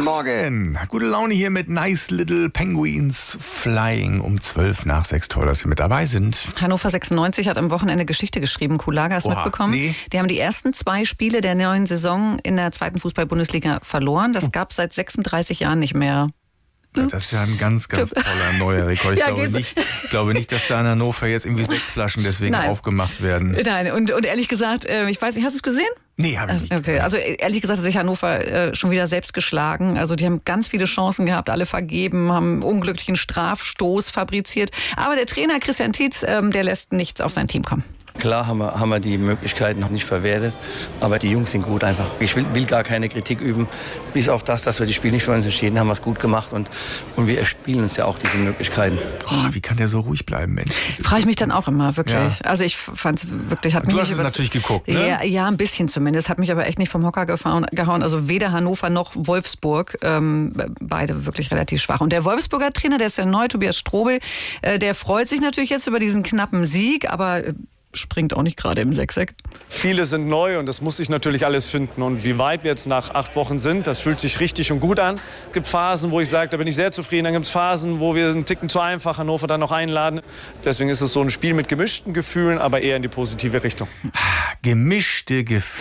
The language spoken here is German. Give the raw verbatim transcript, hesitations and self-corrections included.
Guten Morgen. Gute Laune hier mit Nice Little Penguins Flying um zwölf nach sechs. Toll, dass Sie mit dabei sind. Hannover sechsundneunzig hat am Wochenende Geschichte geschrieben. Kulaga ist mitbekommen. Nee. Die haben die ersten zwei Spiele der neuen Saison in der zweiten Fußball-Bundesliga verloren. Das gab es seit sechsunddreißig Jahren nicht mehr. Ja, das ist ja ein ganz, ganz toller neuer Rekord. Ich, ja, glaube, nicht, ich glaube nicht, dass da in Hannover jetzt irgendwie Sektflaschen deswegen Nein. aufgemacht werden. Nein, und, und ehrlich gesagt, ich weiß nicht, hast du es gesehen? Nee, habe ich nicht. Okay, also ehrlich gesagt hat sich Hannover äh, schon wieder selbst geschlagen. Also die haben ganz viele Chancen gehabt, alle vergeben, haben einen unglücklichen Strafstoß fabriziert. Aber der Trainer Christian Tietz, ähm, der lässt nichts auf sein Team kommen. Klar haben wir, haben wir die Möglichkeiten noch nicht verwertet, aber die Jungs sind gut einfach. Ich will, will gar keine Kritik üben, bis auf das, dass wir die Spiele nicht für uns entschieden haben, wir es gut gemacht und, und wir erspielen uns ja auch diese Möglichkeiten. Oh, wie kann der so ruhig bleiben, Mensch? Frage ich mich dann auch immer, wirklich. Ja. Also ich fand es wirklich... Hat mich du hast nicht es natürlich geguckt, ne? Ja, ja, ein bisschen zumindest. Hat mich aber echt nicht vom Hocker gehauen. Also weder Hannover noch Wolfsburg. Ähm, beide wirklich relativ schwach. Und der Wolfsburger Trainer, der ist ja neu, Tobias Strobel, äh, der freut sich natürlich jetzt über diesen knappen Sieg, aber... springt auch nicht gerade im Sechseck. Viele sind neu und das muss sich natürlich alles finden. Und wie weit wir jetzt nach acht Wochen sind, das fühlt sich richtig und gut an. Es gibt Phasen, wo ich sage, da bin ich sehr zufrieden. Dann gibt es Phasen, wo wir einen Ticken zu einfach Hannover dann noch einladen. Deswegen ist es so ein Spiel mit gemischten Gefühlen, aber eher in die positive Richtung. Gemischte Gefühle.